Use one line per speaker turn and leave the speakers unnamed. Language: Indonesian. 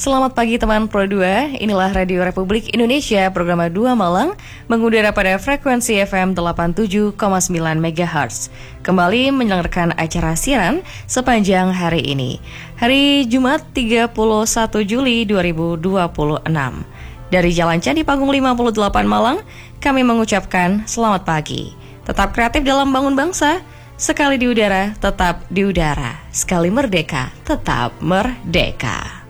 Selamat pagi teman Pro 2, inilah Radio Republik Indonesia, program 2 Malang, mengudara pada frekuensi FM 87,9 MHz. Kembali menyelenggarakan acara siaran sepanjang hari ini, hari Jumat 31 Juli 2026. Dari Jalan Candi Panggung 58 Malang, kami mengucapkan selamat pagi. Tetap kreatif dalam bangun bangsa, sekali di udara, tetap di udara. Sekali merdeka, tetap merdeka.